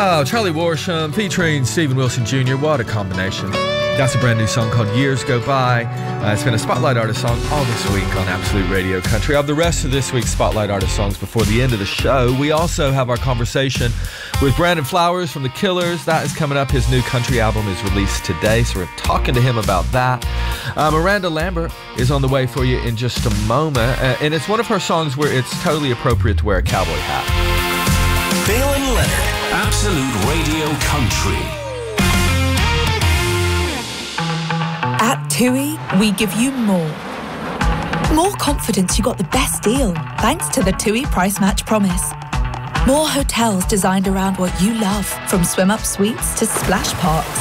Oh, Charlie Worsham featuring Stephen Wilson Jr. What a combination. That's a brand new song called Years Go By. It's been a Spotlight Artist song all this week on Absolute Radio Country. Of the rest of this week's Spotlight Artist songs before the end of the show, we also have our conversation with Brandon Flowers from The Killers. That is coming up. His new country album is released today, so we're talking to him about that. Miranda Lambert is on the way for you in just a moment, and it's one of her songs where it's totally appropriate to wear a cowboy hat. Bill and Leonard, Absolute Radio Country. At TUI, we give you more. More confidence you got the best deal, thanks to the TUI Price Match Promise. More hotels designed around what you love, from swim-up suites to splash parks.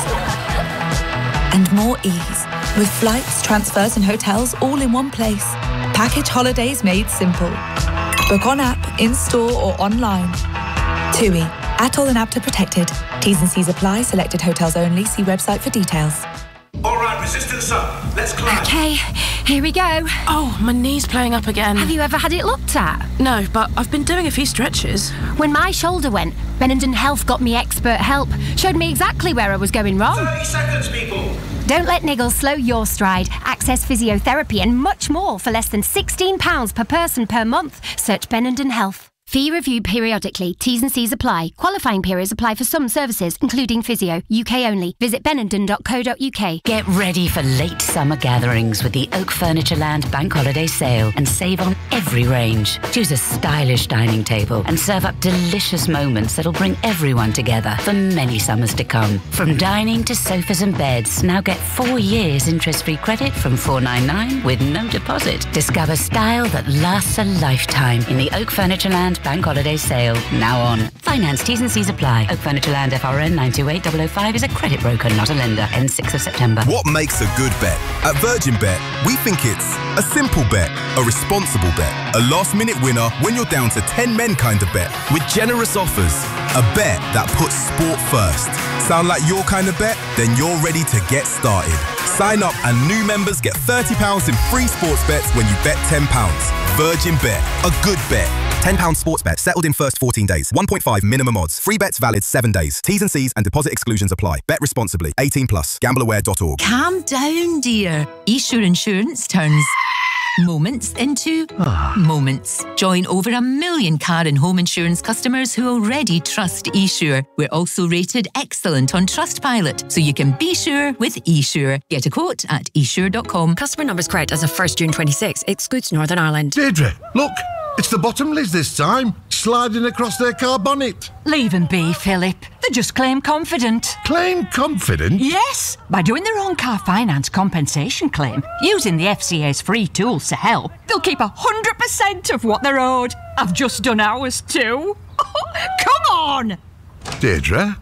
And more ease, with flights, transfers and hotels all in one place. Package holidays made simple. Book on app, in-store or online. TUI, ATOL and APTA protected. T's and C's apply, selected hotels only. See website for details. All right, resistance up. Let's climb. Okay, here we go. Oh, my knee's playing up again. Have you ever had it looked at? No, but I've been doing a few stretches. When my shoulder went, Benenden Health got me expert help. Showed me exactly where I was going wrong. 30 seconds, people. Don't let niggles slow your stride. Access physiotherapy and much more for less than £16 per person per month. Search Benenden Health. Fee reviewed periodically. T's and C's apply. Qualifying periods apply for some services, including physio. UK only. Visit benenden.co.uk. Get ready for late summer gatherings with the Oak Furniture Land Bank Holiday Sale and save on every range. Choose a stylish dining table and serve up delicious moments that'll bring everyone together for many summers to come. From dining to sofas and beds, now get 4 years interest-free credit from $499 with no deposit. Discover style that lasts a lifetime in the Oak Furniture Land Bank Holiday Sale, now on. Finance T's and C's apply. Oak Furniture Land FRN 928005 is a credit broker, not a lender. Ends 6th of September. What makes a good bet? At Virgin Bet, we think it's a simple bet, a responsible bet, a last-minute winner when you're down to 10 men kind of bet, with generous offers. A bet that puts sport first. Sound like your kind of bet? Then you're ready to get started. Sign up and new members get £30 in free sports bets when you bet £10. Virgin Bet. A good bet. £10 sports bet settled in first 14 days. 1.5 minimum odds. Free bets valid 7 days. T's and C's and deposit exclusions apply. Bet responsibly. 18+. Gambleaware.org. Calm down, dear. eSure Insurance turns moments into moments. Join over 1 million car and home insurance customers who already trust eSure. We're also rated excellent on Trustpilot, so you can be sure with eSure. Get a quote at esure.com. Customer numbers correct as of 1st June 26. Excludes Northern Ireland. Deirdre, look. It's the Bottomleys this time, sliding across their car bonnet. Leave them be, Philip. They just claim confident. Claim confident? Yes, by doing their own car finance compensation claim, using the FCA's free tools to help, they'll keep 100% of what they're owed. I've just done ours too. Come on! Deirdre?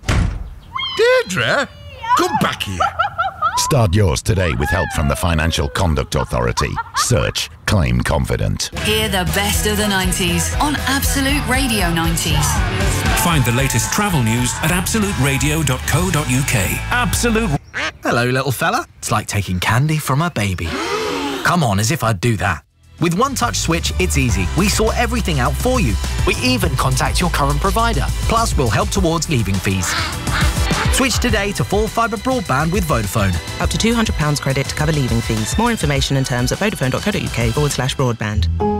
Deirdre? Come back here. Start yours today with help from the Financial Conduct Authority. Search Claim Confident. Hear the best of the 90s on Absolute Radio 90s. Find the latest travel news at absoluteradio.co.uk. Absolute. Hello, little fella. It's like taking candy from a baby. Come on, as if I'd do that. With One Touch Switch, it's easy. We sort everything out for you. We even contact your current provider. Plus, we'll help towards leaving fees. Switch today to full fibre broadband with Vodafone. Up to £200 credit to cover leaving fees. More information and terms at vodafone.co.uk/broadband.